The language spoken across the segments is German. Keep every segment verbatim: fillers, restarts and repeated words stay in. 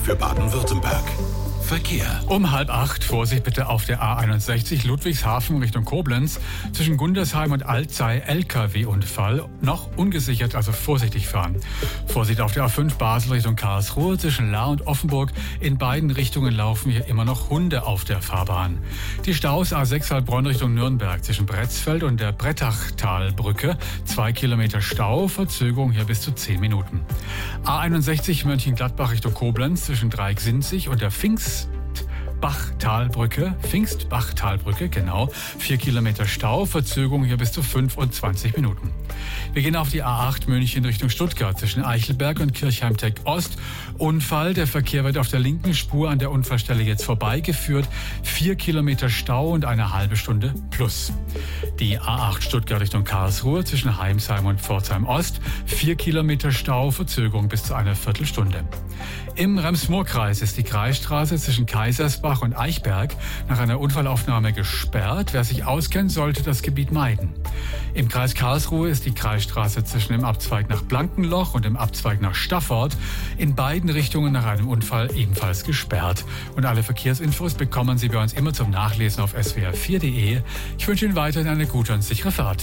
für Baden-Württemberg. Verkehr. Um halb acht, Vorsicht bitte auf der A einundsechzig Ludwigshafen Richtung Koblenz. Zwischen Gundersheim und Alzey L K W-Unfall. Noch ungesichert, also vorsichtig fahren. Vorsicht auf der A fünf Basel Richtung Karlsruhe. Zwischen Lahr und Offenburg. In beiden Richtungen laufen hier immer noch Hunde auf der Fahrbahn. Die Staus A sechs Heilbronn Richtung Nürnberg. Zwischen Bretzfeld und der Brettachtalbrücke. Zwei Kilometer Stau, Verzögerung hier bis zu zehn Minuten. A einundsechzig Mönchengladbach Richtung Koblenz. Zwischen Dreiecksinzig und der Pfingst Bachtalbrücke, Pfingstbachtalbrücke, genau. Vier Kilometer Stau, Verzögerung hier bis zu fünfundzwanzig Minuten. Wir gehen auf die A acht München Richtung Stuttgart zwischen Eichelberg und Kirchheim-Tech Ost. Unfall, der Verkehr wird auf der linken Spur an der Unfallstelle jetzt vorbeigeführt. Vier Kilometer Stau und eine halbe Stunde plus. Die A acht Stuttgart Richtung Karlsruhe zwischen Heimsheim und Pforzheim Ost. Vier Kilometer Stau, Verzögerung bis zu einer Viertelstunde. Im Rems-Murr-Kreis ist die Kreisstraße zwischen Kaisersbach und Eichberg nach einer Unfallaufnahme gesperrt. Wer sich auskennt, sollte das Gebiet meiden. Im Kreis Karlsruhe ist die Kreisstraße zwischen dem Abzweig nach Blankenloch und dem Abzweig nach Staffort in beiden Richtungen nach einem Unfall ebenfalls gesperrt. Und alle Verkehrsinfos bekommen Sie bei uns immer zum Nachlesen auf s w r vier punkt d e. Ich wünsche Ihnen weiterhin eine gute und sichere Fahrt.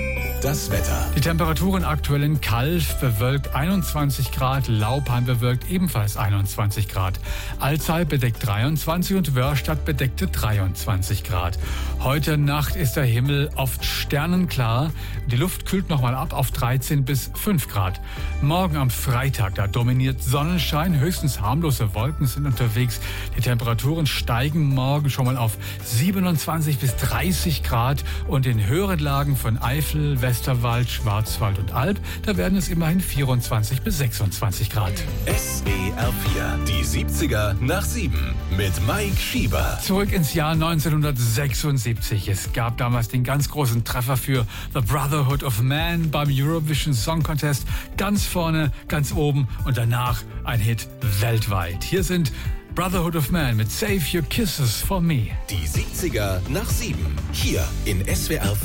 Das Wetter. Die Temperaturen aktuell in Calw bewölkt einundzwanzig Grad, Laupheim bewölkt ebenfalls einundzwanzig Grad. Alzey bedeckt dreiundzwanzig und Wörrstadt bedeckte dreiundzwanzig Grad. Heute Nacht ist der Himmel oft sternenklar. Die Luft kühlt nochmal ab auf dreizehn bis fünf Grad. Morgen am Freitag, da dominiert Sonnenschein, höchstens harmlose Wolken sind unterwegs. Die Temperaturen steigen morgen schon mal auf siebenundzwanzig bis dreißig Grad und in höheren Lagen von Eifel, Westerwald, Schwarzwald und Alb, da werden es immerhin vierundzwanzig bis sechsundzwanzig Grad. S W R vier, die siebziger nach sieben mit Mike Schieber. Zurück ins Jahr neunzehnhundertsechsundsiebzig. Es gab damals den ganz großen Treffer für The Brotherhood of Man beim Eurovision Song Contest. Ganz vorne, ganz oben und danach ein Hit weltweit. Hier sind Brotherhood of Man mit Save Your Kisses for Me. Die siebziger nach sieben. Hier in S W R